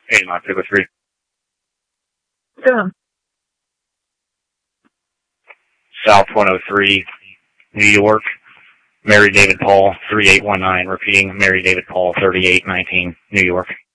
89 53. Go on. South 103, New York. Mary David Paul 3819. Repeating, Mary David Paul 3819, New York.